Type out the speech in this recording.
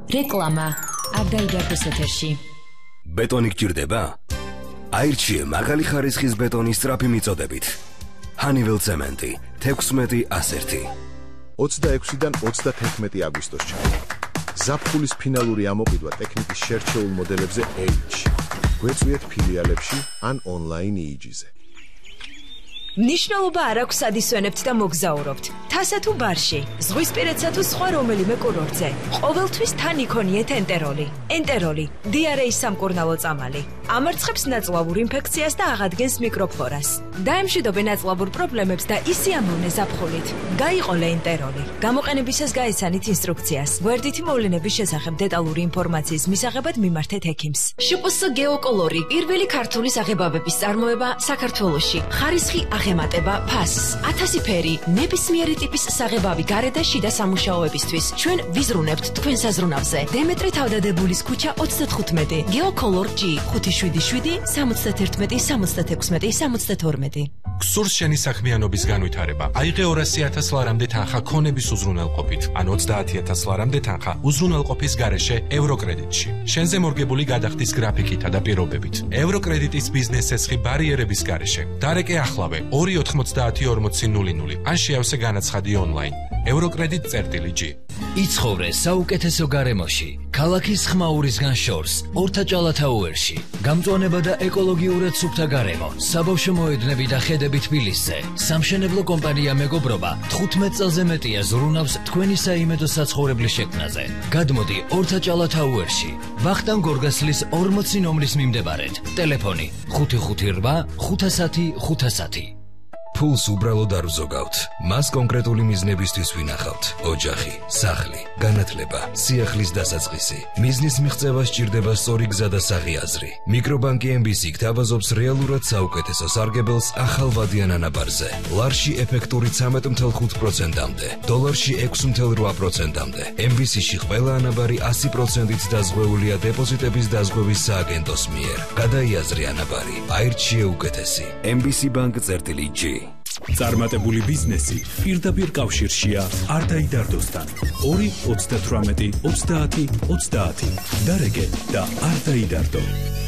რეკლამა აბდაიდარდოს ეთერში. ბეტონი გჭირდება? აირჩიე მაღალი ხარისხის ბეტონის სწრაფი მიწოდებით. Honeywell Cement 16-101. 26-დან 31 აგვისტოს ჩამოვა. ზაფხულის ფინალური ამოყიდვა ტექნიკის შერჩეულ მოდელებზე H. გვეწვიეთ ფილიალებში ან ონლაინ EEG-ზე. ნიშნულობა არ აქვს ადისვენებთ და მოგზაურობთ. თასა თუ ბარში, ზღვისპირეთსა თუ სხვა რომელიმე კურორტზე. ყოველთვის თან იქონიეთ ენტეროლი. ენტეროლი, დიარეის სამკურნალო წამალი. ამარცხებს ნაწლავურ ინფექციას და აღადგენს მიკროფლორას. დაემშვიდობენ ნაწლავურ პრობლემებს და ისიამოვნე ზაფხულით. გაიყოლე ენტეროლი. გამოყენებისას გაეცანით ინსტრუქციას. გვერდითი მოვლენების შესახებ დეტალური ინფორმაციის მისაღებად მიმართეთ ექიმს. შპს გეოკოლორი, პირველი ქართული საღებავების წარმოება საქართველოში. ხარისხი აღემატება ფასს. 1000 ფერი, ნებისმიერი ტიპის საღებავი გარე და შიდა სამუშაოებისთვის. ჩვენ ვიზრუნებთ თქვენ საზრუნავზე. დემეტრე თავდადებულის ქუჩა 35. გეოკოლორ G 577 71 76 72. გსურს შენი საქმიანობის განვითარება. აიღე 200,000 ლარამდე თანხა ქონების უზრუნველყოფით, ან 30,000 ლარამდე თანხა უზრუნველყოფის გარეშე ევროკრედიტში. შენზე მორგებული გადახდის გრაფიკითა და პირობებით. ევროკრედიტის ბიზნეს ცეცხლი ბარიერების გარეშე. დარეკე ახლავე 2904000 ან შეავსე განაცხადი ონლაინ. ევროკრედიტ.G. იცხოვრე საუკეთესო გარემოში, ქალაქის ხმაურისგან შორს, ორთაჭალათაუერში. გამწვანება და ეკოლოგიურად სუფთა გარემო, საბავშვო მოედნები და ხედები თბილისზე. სამშენებლო კომპანია მეგობრობა 15 წელზე მეტია ზრუნავს თქვენი საიმედო საცხოვრებლის შექმნაზე. გადმოდი ორთაჭალათაუერში, ვახტანგ გორგასლის 40 ნომრის მიმდებარედ. ტელეფონი 558 510 510. ფულს უბრალოდ არ ვზოგავთ. მას კონკრეტული მიზნებისთვის ვინახავთ. ოჯახი, სახლი, განათლება, სიახლის დასაწყისი. მიზნის მიღწევა სჭირდება სწორი გზა და საღი მიკრობანკი MBC გთავაზობს რეალურად საუკეთესო სარგებელს ახალ ვადიან ანაბარზე. ლარში ეფექტური 13.5%-მდე, დოლარში 6.8%-მდე. MBC-ში ყველა ანაბარი 100%-ით დაზღვეულია დეპოზიტების დაზღვევის სააგენტოს მიერ. გადაიაზრე ანაბარი, აირჩიე უკეთესი. MBC Bank.G. წარმატებული ბიზნესი პირდაპირ კავშირშია არდაიდარდოსთან. 2 38 30 30. დარეგე და არდაიდარდო.